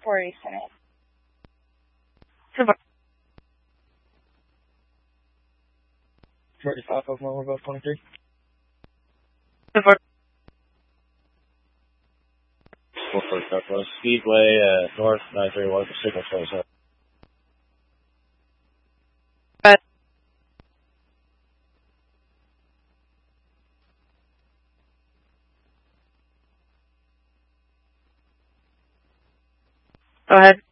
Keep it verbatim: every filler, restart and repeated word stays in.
four eight seven. forty-five of Mobile Golf twenty-three. Full first Southwest Speedway, uh, north nine three one, signal shows up. Go ahead.